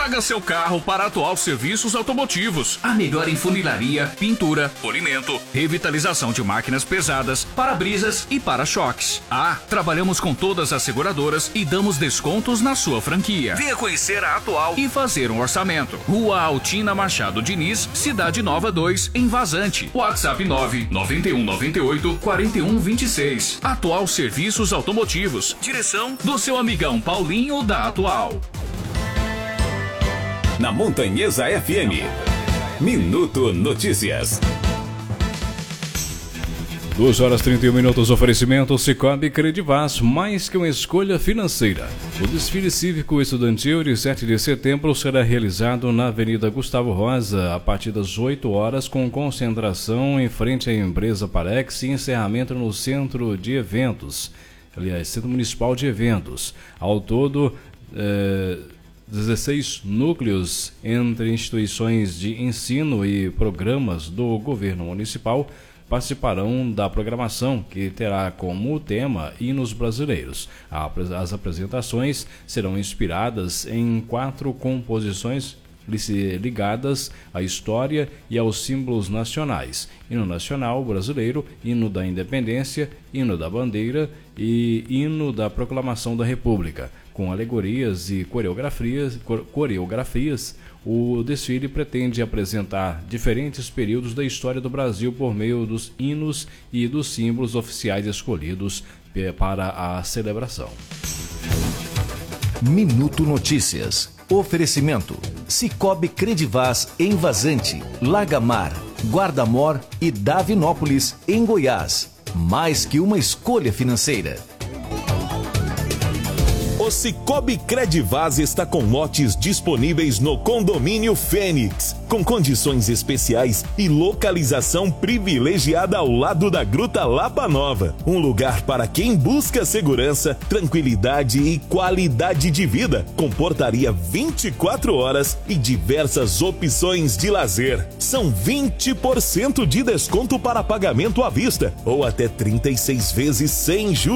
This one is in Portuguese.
Traga seu carro para a Atual Serviços Automotivos. A melhor em funilaria, pintura, polimento, revitalização de máquinas pesadas, para-brisas e para-choques. Trabalhamos com todas as seguradoras e damos descontos na sua franquia. Venha conhecer a Atual e fazer um orçamento. Rua Altina Machado Diniz, Cidade Nova 2, em Vazante. WhatsApp 99198-4126. Atual Serviços Automotivos. Direção do seu amigão Paulinho da Atual. Na Montanhesa FM. Minuto Notícias. 2h31, oferecimento Sicoob Credivaz, mais que uma escolha financeira. O desfile cívico estudantil de 7 de setembro será realizado na Avenida Gustavo Rosa, a partir das 8 horas, com concentração em frente à empresa Parex e encerramento no Centro de Eventos, Centro Municipal de Eventos. Ao todo, 16 núcleos entre instituições de ensino e programas do governo municipal participarão da programação, que terá como tema Hinos Brasileiros. As apresentações serão inspiradas em 4 composições ligadas à história e aos símbolos nacionais: Hino Nacional Brasileiro, Hino da Independência, Hino da Bandeira e Hino da Proclamação da República. Com alegorias e coreografias, o desfile pretende apresentar diferentes períodos da história do Brasil por meio dos hinos e dos símbolos oficiais escolhidos para a celebração. Minuto Notícias. Oferecimento: Sicoob Credivaz em Vazante, Lagamar, Guarda-Mor e Davinópolis, em Goiás. Mais que uma escolha financeira. O Sicoob Credivaz está com lotes disponíveis no Condomínio Fênix, com condições especiais e localização privilegiada ao lado da Gruta Lapa Nova. Um lugar para quem busca segurança, tranquilidade e qualidade de vida, com portaria 24 horas e diversas opções de lazer. São 20% de desconto para pagamento à vista ou até 36 vezes sem juros.